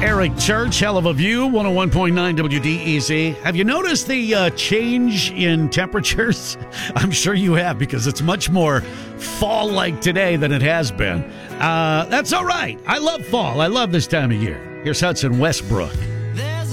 Eric Church, hell of a view, 101.9 WDEZ. Have you noticed the change in temperatures? I'm sure you have, because it's much more fall-like today than it has been. That's all right. I love fall. I love this time of year. Here's Hudson Westbrook.